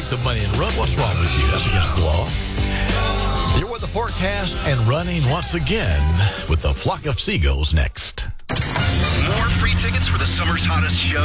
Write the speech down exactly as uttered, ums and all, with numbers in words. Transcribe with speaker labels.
Speaker 1: the money and run. What's wrong with you? That's against the law. You're with the forecast and running once again with the Flock of Seagulls next.
Speaker 2: More free tickets for the summer's hottest show